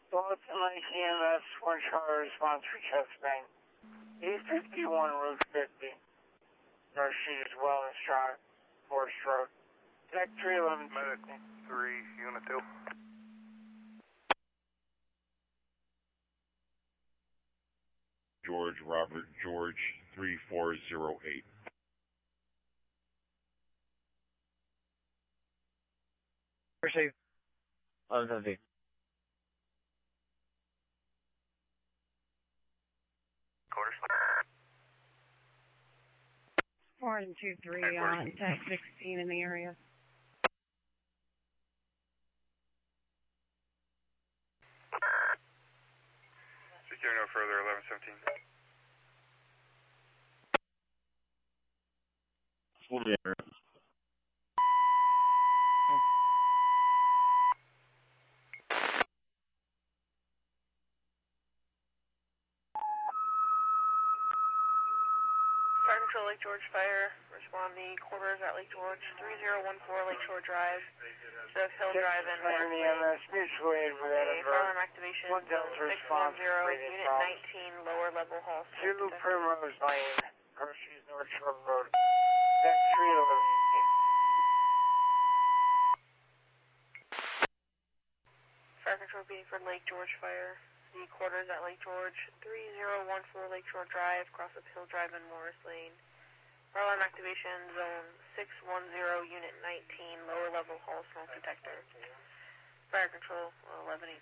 Bulletin Lake EMS, 1 Charlie response for chest bang. 851, Route 50. Nurse sheet is well and strong. 4 stroke. Deck 311. Medic 3, Unit 2. George, Robert, George, 3408. Receive. 1150. Quarters. 423 on Tech 16 in the area. Secure no further, 1117. Fire Control Lake George Fire, respond the quarters at Lake George, 3014 Lakeshore Drive, South Hill Drive and Fire EMS, mutual aid with Edinburgh. alarm activation, One Delta response, 610, rated Unit problems. 19, lower level hall. 2 Primrose Lane, Hershey's North Shore Road. Deck 311. Fire Control being for Lake George Fire, the quarters at Lake George, 3014 Lakeshore Drive, Crossup Hill Drive and Morris Lane. Alarm activation, zone 610, Unit 19, lower level hall smoke detector. Fire Control, 1118.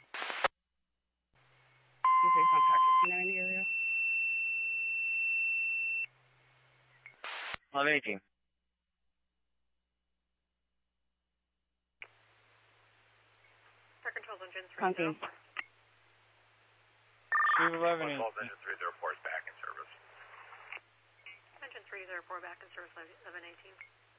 Is there contact 59 in the area? 1118. Fire Control's engine 3. Contact. Receive 1118. Engine 304 is back in service. Engine 304 back in service, 1118.